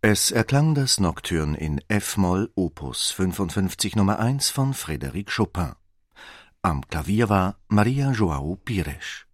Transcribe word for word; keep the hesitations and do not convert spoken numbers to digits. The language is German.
Es erklang das Nocturne in F-Moll Opus fünfundfünfzig Nummer eins von Frédéric Chopin. Am Klavier war Maria João Pires.